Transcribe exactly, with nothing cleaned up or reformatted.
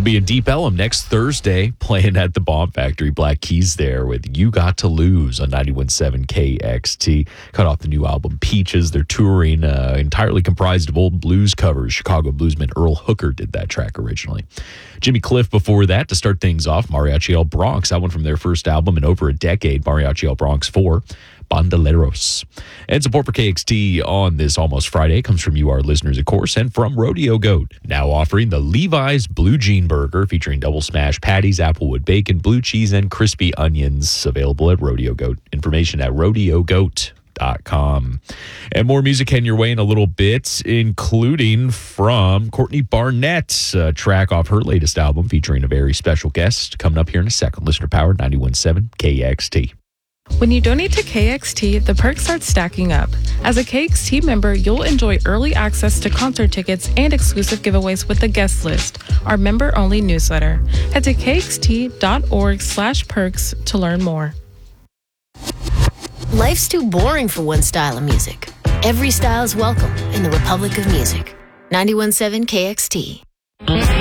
They'll be in Deep Ellum next Thursday, playing at the Bomb Factory. Black Keys there with You Got to Lose on ninety-one point seven K X T. Cut off the new album Peaches. They're touring uh, entirely comprised of old blues covers. Chicago bluesman Earl Hooker did that track originally. Jimmy Cliff before that to start things off. Mariachi El Bronx. That one from their first album in over a decade. Mariachi El Bronx four. Bandoleros. And support for K X T on this Almost Friday comes from you, our listeners, of course, and from Rodeo Goat. Now offering the Levi's Blue Jean Burger featuring double smash patties, applewood bacon, blue cheese, and crispy onions. Available at Rodeo Goat. Information at rodeo goat dot com. And more music heading your way in a little bit, including from Courtney Barnett, a track off her latest album featuring a very special guest coming up here in a second. Listener powered ninety-one point seven K X T. When you donate to K X T, the perks start stacking up. As a K X T member, you'll enjoy early access to concert tickets and exclusive giveaways with the guest list, our member-only newsletter. Head to k x t dot org slash perks to learn more. Life's too boring for one style of music. Every style is welcome in the Republic of Music. ninety-one point seven K X T.